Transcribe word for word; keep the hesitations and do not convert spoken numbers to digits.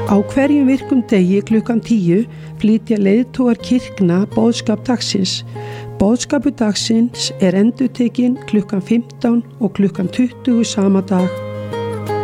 Á hverjum virkum degi klukkan tíu flytja leiðtogar kirkna boðskap dagsins. Boðskapur dagsins er endurtekinn klukkan fimmtán og klukkan tuttugu sama dag